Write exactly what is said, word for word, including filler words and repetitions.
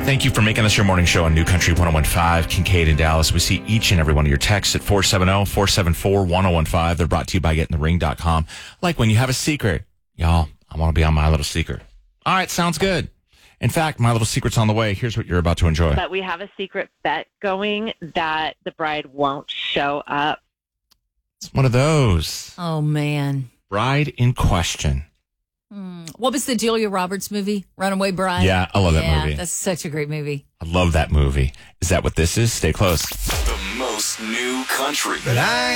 Thank you for making this your morning show on New Country ten fifteen, Kincaid in Dallas. We see each and every one of your texts at four seven zero, four seven four, one zero one five. They're brought to you by getting the ring dot com. Like when you have a secret. Y'all, I want to be on My Little Secret. All right, sounds good. In fact, My Little Secret's on the way. Here's what you're about to enjoy. But we have a secret bet going that the bride won't show up. It's one of those. Oh, man. Bride in question. Hmm. What was the Julia Roberts movie? Runaway Bride? Yeah, I love that yeah, movie. That's such a great movie. I love that movie. Is that what this is? Stay close. The most new country. But I